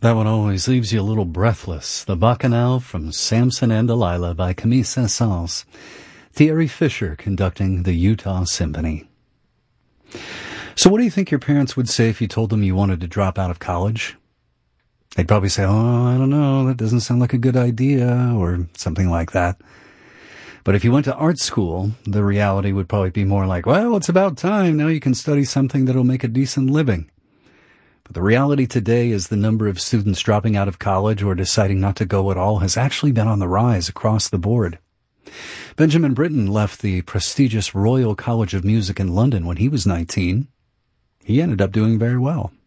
That one always leaves you a little breathless. The Bacchanal from Samson and Delilah by Camille Saint-Saëns. Thierry Fisher conducting the Utah Symphony. So what do you think your parents would say if you told them you wanted to drop out of college? They'd probably say, oh, I don't know, that doesn't sound like a good idea, or something like that. But if you went to art school, the reality would probably be more like, well, it's about time. Now you can study something that'll make a decent living. But the reality today is the number of students dropping out of college or deciding not to go at all has actually been on the rise across the board. Benjamin Britten left the prestigious Royal College of Music in London when he was 19. He ended up doing very well.